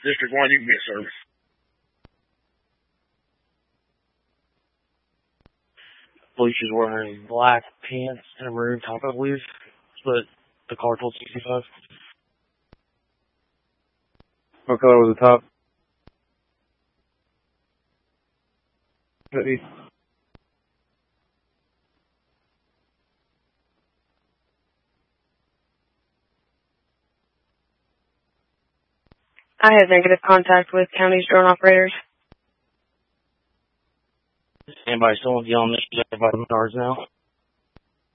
District 1, you can get service. Believe she's wearing black pants and a maroon top, I believe. But the car told 65. What color was the top? Ready? I have negative contact with county's drone operators. Anybody still yelling this shit about the cars now?